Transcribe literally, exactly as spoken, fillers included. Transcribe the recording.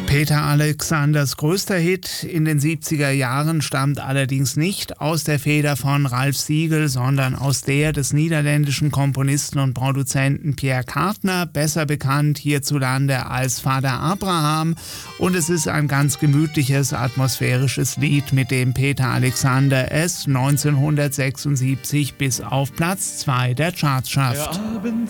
Peter Alexanders größter Hit in den siebziger Jahren stammt allerdings nicht aus der Feder von Ralph Siegel, sondern aus der des niederländischen Komponisten und Produzenten Pierre Cardin, besser bekannt hierzulande als Vater Abraham. Und es ist ein ganz gemütliches, atmosphärisches Lied, mit dem Peter Alexander es neunzehnhundertsechsundsiebzig bis auf Platz zwei der Charts schafft.